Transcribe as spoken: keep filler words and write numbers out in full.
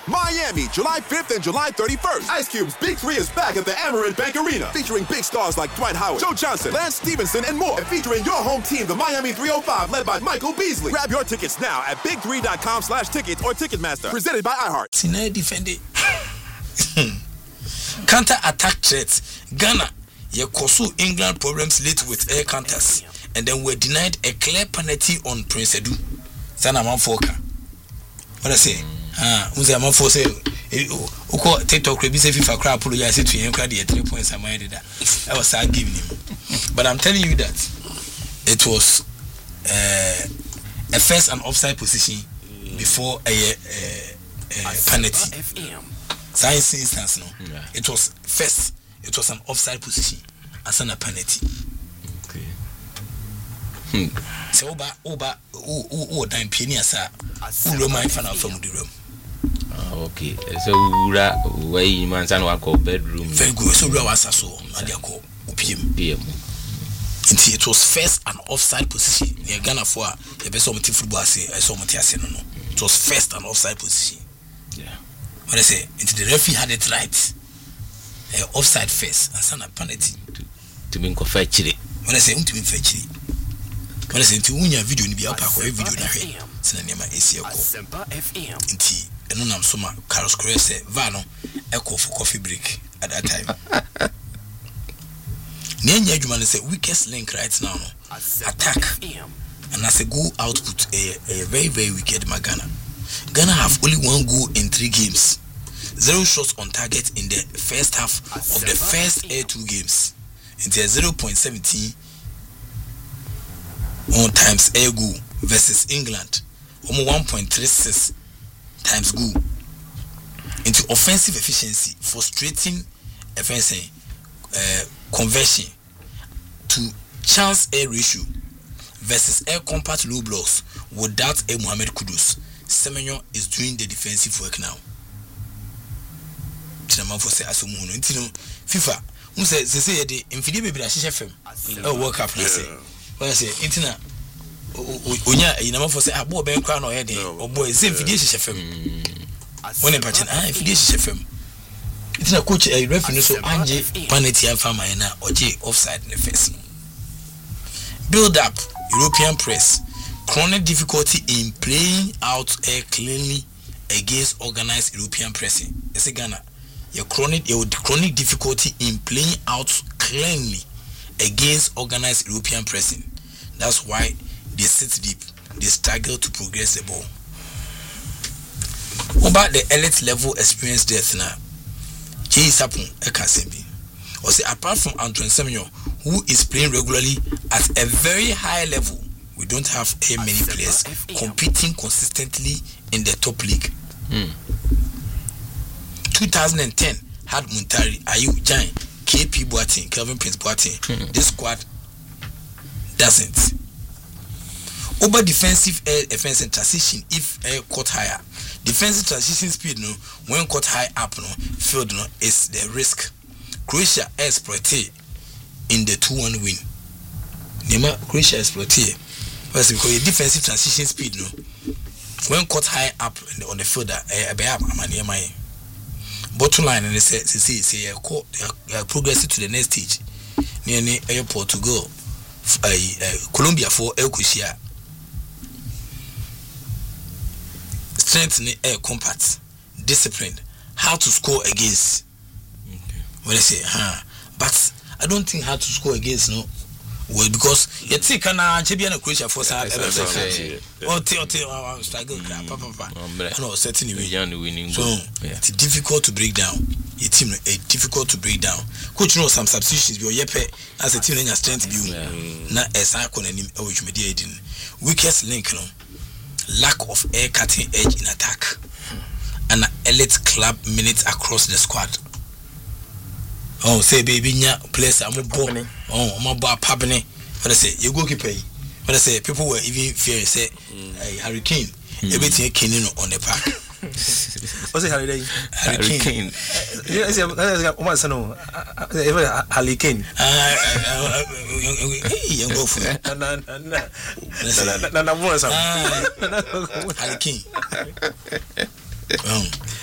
Miami, July fifth and July thirty-first. Ice Cube's Big Three is back at the Amerant Bank Arena, featuring big stars like Dwight Howard, Joe Johnson, Lance Stevenson, and more. And featuring your home team, the Miami three oh five, led by Michael Beasley. Grab your tickets now at big three dot com slash tickets or Ticketmaster. Presented by iHeart. Sine defend it. Counter attack threats. Ghana, ye kosu England problems late with air counters, and then were denied a clear penalty on Prince Edu. Sana Manfoka. What I say? Ah, who's a man for sale? Uko TikTok be say FIFA crap pull ya say to him credit three points am I did that. I was sad giving him. But I'm telling you that it was uh, a first and offside position before a, a, a penalty. Science instance no. Yeah. It was first, it was an offside position as an a penalty. Okay. Hmm. So oba oba o o o dan piani asa. Who remind fan of from the room. Oh, okay. So ura way man san wa call bedroom. Very good. So ura was so and they call P M. P M. Until it was first an offside position. Near Ghana for the best of football say I saw Matias no. It was first an offside position. Yeah. What I say, until the referee had it right. Uh, offside first and son a penalty. To to be confessed. What I say, to be fetched. What I say, to win your video, be up for every video. Sinema A C L. Inti, and no nam soma Carlos Correa say Vano echo for coffee break at that time. Nenya Juman say weakest link right now no attack and as a goal output a, a very very wicked Magana. Ghana have only one goal in three games, zero shots on target in the first half of the first air two games. Into zero point one seven on times air goal versus England. Almost one point three six times goal. Into offensive efficiency, frustrating offensive uh, conversion to chance air ratio versus air compact low blocks without a Mohamed Kudus. Semenyo is doing the defensive work now. Tinama for say aso muno. Intino FIFA. Who say say say the infidie baby da hye fam. E work up na say. What I say intina onya inama for say abo ben kwa na o ye de obo say infidie hye fam. When patch ah infidie hye fam. Intina coach a referee so anje penalty afa man na oje offside in the first. Build up European press. Chronic difficulty in playing out air cleanly against organized European pressing. It's a Ghana. Your chronic, your chronic difficulty in playing out cleanly against organized European pressing. That's why they sit deep. They struggle to progress the ball. What about the elite level experience death now? Jay Sapon Ekasembi. Or say apart from Antoine Semenyo, who is playing regularly at a very high level, we don't have a many players competing consistently in the top league. Mm. twenty ten had Muntari, Ayu, Jan, K P Boateng, Kelvin Prince Boateng. Mm. This squad doesn't. Over defensive air offensive transition, if air caught higher, defensive transition speed no when caught high up no field no is the risk. Croatia exploited in the two one win. Nema Croatia exploited. Because the defensive transition speed no when caught high up on the field eh be am amane mai bottom line and they say say say uh, progress to the next stage near ni eh Portugal uh, Colombia for El Kushia strength ni eh compact disciplined how to score against. Okay. When I say huh but I don't think how to score against no. Well, because you think na champion Croatia for sa ever say oh te oh te struggle papa papa no certainly winning so it's difficult to break down a team a difficult to break down coach know some substitutions be yepe as a team na strength be na esa ko na nim e wodwumedi edin weakest link no lack of air cutting edge in attack and elite club minutes across the squad. Oh, say baby nya place am bo oh ma bo apabne what I say you go keep pay what I say people were even fearing say mm. uh, Hurricane mm. everything killing on the park. What's it Hurricane? Hurricane yeah say what say no Hurricane ah you go for na na na na na Hurricane.